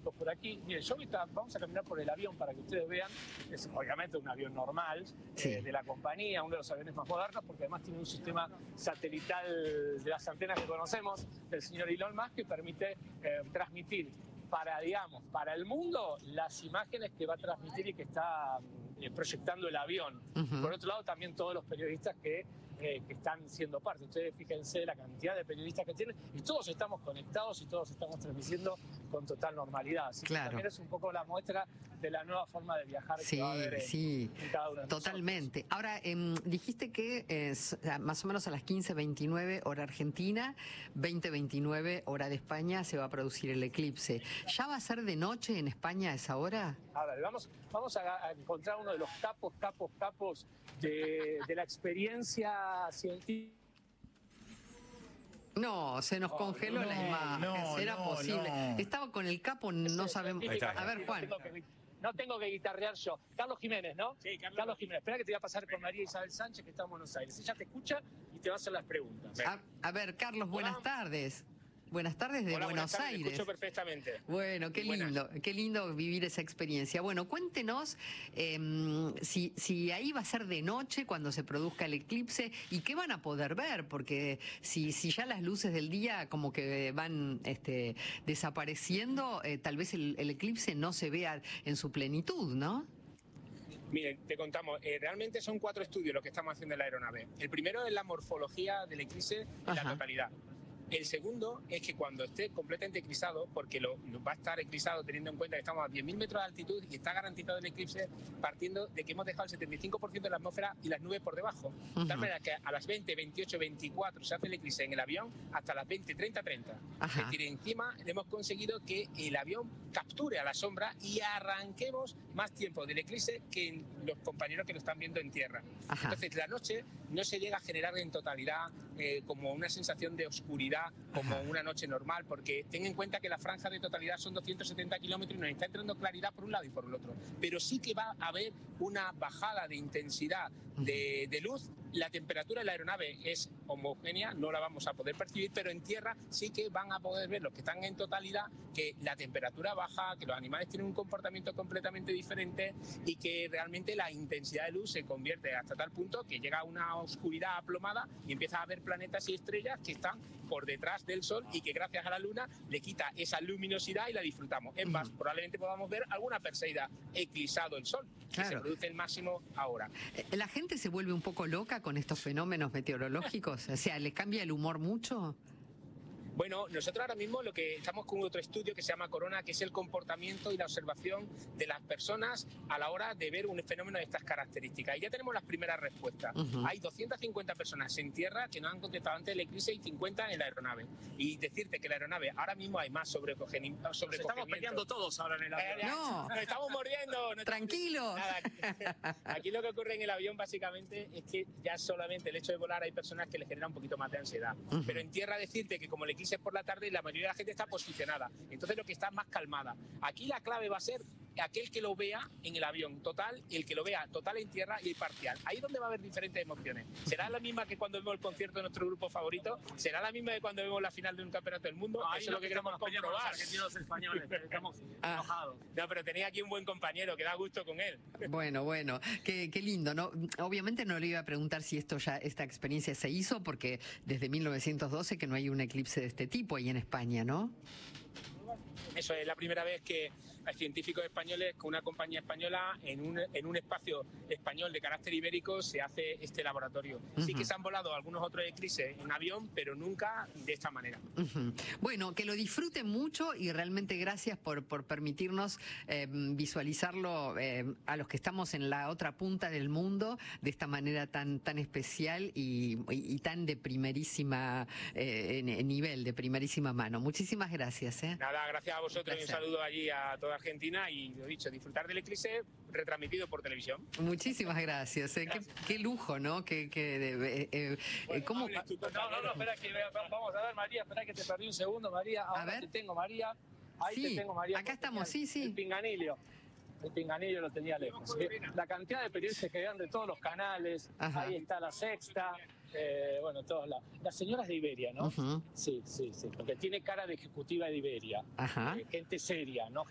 chicos por aquí. Miren, vamos a caminar por el avión para que ustedes vean. Es obviamente un avión normal de la compañía, uno de los aviones más modernos, porque además tiene un sistema satelital de las antenas que conocemos del señor Elon Musk que permite transmitir para el mundo las imágenes que va a transmitir y que está proyectando el avión. Por otro lado, también todos los periodistas que están siendo parte. Ustedes fíjense la cantidad de periodistas que tienen y todos estamos conectados y todos estamos transmitiendo con total normalidad. Así que también es un poco la muestra de la nueva forma de viajar que va a haber en cada uno de totalmente. Ahora, dijiste que es más o menos a las 15:29 hora Argentina, 20:29 hora de España se va a producir el eclipse. ¿Ya va a ser de noche en España a esa hora? A ver, vamos a encontrar uno de los capos de la experiencia científica. No, se nos congeló la imagen. ¿Era posible? Estaba con el capo, no sabemos. A ver, Juan. No tengo que guitarrear yo. Carlos Jiménez, ¿no? Sí, Carlos Jiménez. Espera que te voy a pasar con María Isabel Sánchez, que está en Buenos Aires. Ella te escucha y te va a hacer las preguntas. A ver, Carlos, buenas tardes. Buenas tardes de Buenos Aires. Te escucho perfectamente. Bueno, qué lindo vivir esa experiencia. Bueno, cuéntenos si ahí va a ser de noche cuando se produzca el eclipse y qué van a poder ver, porque si ya las luces del día como que van desapareciendo, tal vez el eclipse no se vea en su plenitud, ¿no? Miren, te contamos, realmente son 4 estudios los que estamos haciendo en la aeronave. El primero es la morfología del eclipse en la totalidad. El segundo es que cuando esté completamente eclipsado, porque va a estar eclipsado teniendo en cuenta que estamos a 10.000 metros de altitud y está garantizado el eclipse partiendo de que hemos dejado el 75% de la atmósfera y las nubes por debajo. De tal manera que a las 20, 28, 24 se hace el eclipse en el avión hasta las 20, 30. Es decir, encima hemos conseguido que el avión capture a la sombra y arranquemos más tiempo del eclipse que los compañeros que lo están viendo en tierra. Entonces, la noche no se llega a generar en totalidad como una sensación de oscuridad como una noche normal, porque ten en cuenta que la franja de totalidad son 270 kilómetros y nos está entrando claridad por un lado y por el otro. Pero sí que va a haber una bajada de intensidad de luz. La temperatura de la aeronave es homogénea, no la vamos a poder percibir, pero en tierra sí que van a poder ver los que están en totalidad que la temperatura baja, que los animales tienen un comportamiento completamente diferente y que realmente la intensidad de luz se convierte hasta tal punto que llega a una oscuridad aplomada y empieza a haber planetas y estrellas que están por detrás del Sol y que gracias a la Luna le quita esa luminosidad y la disfrutamos. Es más, probablemente podamos ver alguna Perseida eclipsado el Sol, que se produce el máximo ahora. ¿La gente se vuelve un poco loca con estos fenómenos meteorológicos? O sea, ¿les cambia el humor mucho? Bueno, nosotros ahora mismo lo que estamos con otro estudio que se llama Corona, que es el comportamiento y la observación de las personas a la hora de ver un fenómeno de estas características. Y ya tenemos las primeras respuestas. Hay 250 personas en tierra que nos han contestado antes del eclipse y 50 en la aeronave. Y decirte que la aeronave ahora mismo hay más sobrecogimiento. Nos estamos peleando todos ahora en el avión. No, nos estamos mordiendo. Tranquilos. Aquí lo que ocurre en el avión básicamente es que ya solamente el hecho de volar hay personas que les genera un poquito más de ansiedad. Pero en tierra decirte que como el eclipse es por la tarde, la mayoría de la gente está posicionada. Entonces lo que está más calmada. Aquí la clave va a ser aquel que lo vea en el avión total y el que lo vea total en tierra y parcial. Ahí es donde va a haber diferentes emociones. ¿Será la misma que cuando vemos el concierto de nuestro grupo favorito? ¿Será la misma que cuando vemos la final de un campeonato del mundo? Eso es lo que queremos comprobar. Los argentinos españoles, estamos enojados. No, pero tenía aquí un buen compañero que da gusto con él. Bueno, qué lindo, ¿no? Obviamente no le iba a preguntar si esta experiencia se hizo, porque desde 1912 que no hay un eclipse de este tipo ahí en España, ¿no? Eso es la primera vez que hay científicos españoles con una compañía española en un espacio español de carácter ibérico se hace este laboratorio. Sí que se han volado algunos otros eclipses en avión, pero nunca de esta manera. Bueno, que lo disfruten mucho y realmente gracias por permitirnos visualizarlo a los que estamos en la otra punta del mundo de esta manera tan especial y tan de primerísima nivel, de primerísima mano. Muchísimas gracias. Nada, gracias a vosotros y un saludo allí a toda Argentina y lo dicho, disfrutar del eclipse retransmitido por televisión. Muchísimas gracias. Qué lujo, ¿no? ¿Cómo? No, espera que vamos a ver, María, espera que te perdí un segundo, María. Ahora te tengo, María. Ahí te tengo, María. Acá estamos, sí. El pinganillo. El pinganillo lo tenía lejos. La cantidad de periodistas que vean de todos los canales. Ahí está La Sexta. Bueno, todas las señoras de Iberia, ¿no? Sí, porque tiene cara de ejecutiva de Iberia. Gente seria, ¿no?